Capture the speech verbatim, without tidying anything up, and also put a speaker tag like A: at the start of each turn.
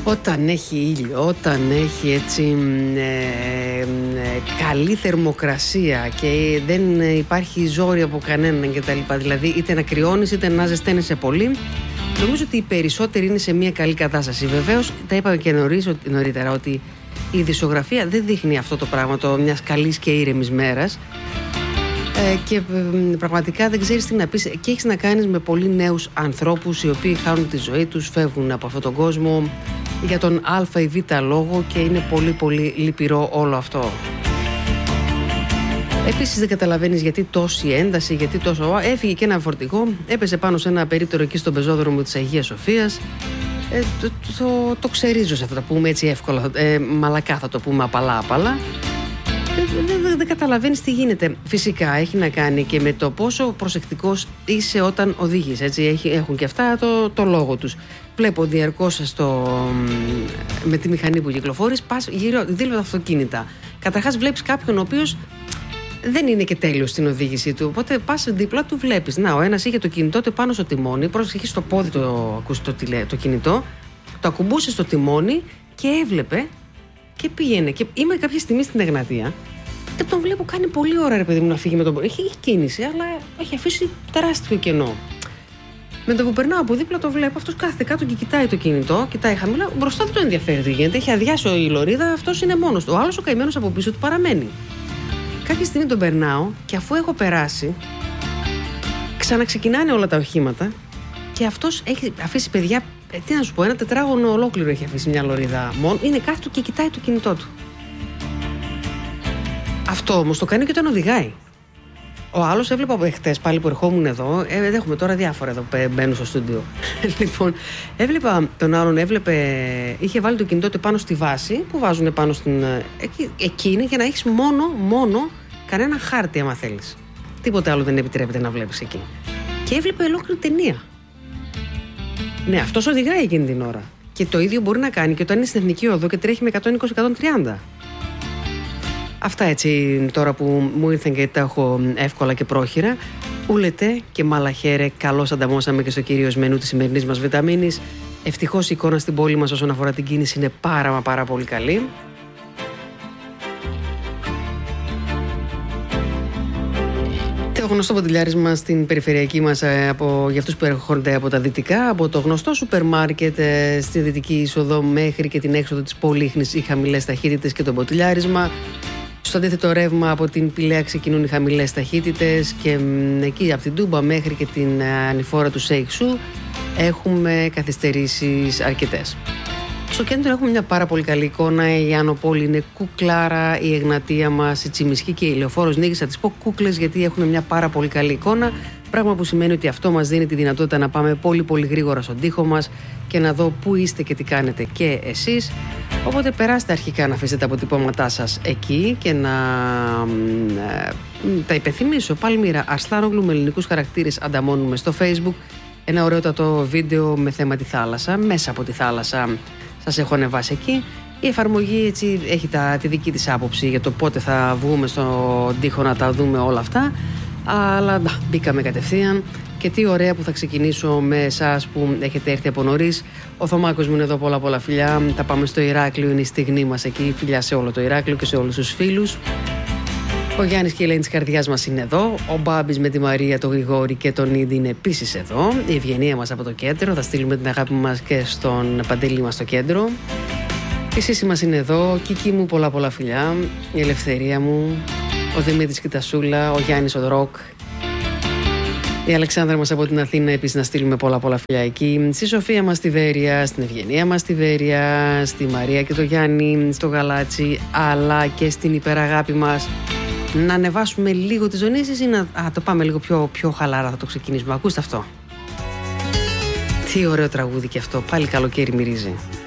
A: Όταν έχει ήλιο, όταν έχει έτσι ε, ε, καλή θερμοκρασία και δεν υπάρχει ζόρι από κανέναν κτλ. Δηλαδή είτε να κρυώνεις είτε να ζεσταίνεσαι πολύ, νομίζω ότι οι περισσότεροι είναι σε μια καλή κατάσταση. Βεβαίως, τα είπαμε και νωρίς, νωρίτερα, ότι η ειδησιογραφία δεν δείχνει αυτό το πράγμα το μιας καλής και ήρεμης μέρας. Ε, και ε, πραγματικά δεν ξέρεις τι να πεις και έχεις να κάνεις με πολύ νέους ανθρώπους οι οποίοι χάνουν τη ζωή τους, φεύγουν από αυτόν τον κόσμο για τον α ή β λόγο και είναι πολύ πολύ λυπηρό όλο αυτό. Επίσης δεν καταλαβαίνεις γιατί τόση ένταση, γιατί τόσο... Έφυγε και ένα φορτηγό, έπεσε πάνω σε ένα περίπτερο εκεί στον πεζόδρομο της Αγίας Σοφίας. Ε, το, το, το ξερίζω, θα το πούμε έτσι εύκολα, ε, μαλακά θα το πούμε απαλά απαλά. Δεν, δεν, δεν καταλαβαίνεις τι γίνεται. Φυσικά έχει να κάνει και με το πόσο προσεκτικός είσαι όταν οδηγείς. Έτσι, έχει, έχουν και αυτά το, το λόγο τους. Βλέπω διαρκώς στο, με τη μηχανή που κυκλοφορείς, πας γύρω δίπλα τα αυτοκίνητα. Καταρχάς βλέπεις κάποιον ο οποίος δεν είναι και τέλειος στην οδήγησή του. Οπότε πας δίπλα του, βλέπεις. Να, ο ένας είχε το κινητό του πάνω στο τιμόνι, πρόσεχε στο πόδι το, το, το, το κινητό, το ακουμπούσε στο τιμόνι και έβλεπε. Και πήγαινε. Και είμαι κάποια στιγμή στην Εγνατία και τον βλέπω κάνει πολύ ώρα, ρε παιδί μου, να φύγει με τον. Έχει, έχει κίνηση, αλλά έχει αφήσει τεράστιο κενό. Με το που περνάω από δίπλα το βλέπω, αυτός κάθεται κάτω και κοιτάει το κινητό, κοιτάει χαμηλά. Μπροστά δεν τον ενδιαφέρει τι γίνεται. Έχει αδειάσει η λωρίδα, αυτός είναι μόνος του. Ο άλλος ο καημένος από πίσω του παραμένει. Κάποια στιγμή τον περνάω και αφού έχω περάσει, ξαναξεκινάνε όλα τα οχήματα και αυτός έχει αφήσει παιδιά. Ε, τι να σου πω, ένα τετράγωνο ολόκληρο έχει αφήσει μια λωρίδα μόνο. Είναι κάθετο και κοιτάει το κινητό του. Αυτό όμως το κάνει και όταν οδηγάει. Ο άλλος έβλεπα χτες πάλι που ερχόμουν εδώ. Ε, έχουμε τώρα διάφορα εδώ που μπαίνουν στο στούντιο. Λοιπόν, έβλεπα τον άλλον, έβλεπε. Είχε βάλει το κινητό του πάνω στη βάση που βάζουν πάνω στην. Εκεί, εκεί είναι για να έχεις μόνο, μόνο κανένα χάρτη, άμα θέλεις. Τίποτε άλλο δεν επιτρέπεται να βλέπεις εκεί. Και έβλεπε ολόκληρη ταινία. Ναι, αυτός οδηγάει εκείνη την ώρα. Και το ίδιο μπορεί να κάνει και όταν είναι στην εθνική οδό και τρέχει με εκατόν είκοσι με εκατόν τριάντα. Αυτά έτσι τώρα που μου ήρθαν και τα έχω εύκολα και πρόχειρα. Ούλετε και μαλαχέρε, καλώς ανταμώσαμε και στο κυρίως μενού της σημερινής μας βιταμίνης. Ευτυχώς η εικόνα στην πόλη μας όσον αφορά την κίνηση είναι πάρα μα πάρα πολύ καλή. Το γνωστό ποτηλιάρισμα στην περιφερειακή μας από, για αυτούς που έρχονται από τα δυτικά, από το γνωστό σούπερ μάρκετ ε, στη δυτική είσοδο μέχρι και την έξοδο της Πολύχνης, οι χαμηλές ταχύτητες και το ποτηλιάρισμα. Στο αντίθετο ρεύμα από την Πηλαία ξεκινούν οι χαμηλές ταχύτητες και μ, εκεί από την Τούμπα μέχρι και την ανηφόρα του Σέιξου έχουμε καθυστερήσεις αρκετές. Στο κέντρο έχουμε μια πάρα πολύ καλή εικόνα. Η Άνω Πόλη είναι κουκλάρα, η Εγνατία μας, η Τσιμισκή και η Λεωφόρος Νίκης. Θα τις πω κούκλες γιατί έχουν μια πάρα πολύ καλή εικόνα. Πράγμα που σημαίνει ότι αυτό μας δίνει τη δυνατότητα να πάμε πολύ πολύ γρήγορα στον τοίχο μας και να δω πού είστε και τι κάνετε και εσείς. Οπότε περάστε αρχικά να αφήσετε τα αποτυπώματά σας εκεί και να ε, τα υπενθυμίσω. Παλμύρα Αρσλάνογλου με ελληνικούς χαρακτήρες ανταμώνουμε στο Facebook. Ένα ωραιότατο βίντεο με θέμα τη θάλασσα, μέσα από τη θάλασσα. Σας έχω ανεβάσει εκεί. Η εφαρμογή έτσι έχει τα, τη δική της άποψη για το πότε θα βγούμε στον τοίχο να τα δούμε όλα αυτά. Αλλά να, μπήκαμε κατευθείαν και τι ωραία που θα ξεκινήσω με εσάς που έχετε έρθει από νωρίς. Ο Θωμάκος μου είναι εδώ, πολλά πολλά φιλιά. Θα πάμε στο Ηράκλειο, είναι η στιγμή μας εκεί. Φιλιά σε όλο το Ηράκλειο και σε όλους τους φίλους. Ο Γιάννης και η Ελένη της καρδιάς μας είναι εδώ. Ο Μπάμπης με τη Μαρία, τον Γρηγόρη και τον Ίντι είναι επίσης εδώ. Η Ευγενία μας από το κέντρο. Θα στείλουμε την αγάπη μας και στον Παντελή μας στο κέντρο. Η Σύση μας είναι εδώ. Κική μου, πολλά πολλά φιλιά. Η Ελευθερία μου. Ο Δημήτρης και τα Σούλα. Ο Γιάννης ο Ροκ. Η Αλεξάνδρα μας από την Αθήνα επίσης να στείλουμε πολλά πολλά φιλιά εκεί. Στη Σοφία μας στη Βέρεια. Στην Ευγενία μας στη Βέρεια. Στη Μαρία και το Γιάννη. Στο Γαλάτσι. Αλλά και στην υπεραγάπη μας. Να ανεβάσουμε λίγο τις ζωνίσεις ή να α, το πάμε λίγο πιο, πιο χαλαρά, θα το ξεκινήσουμε. Ακούστε αυτό. Τι ωραίο τραγούδι και αυτό, πάλι καλοκαίρι μυρίζει.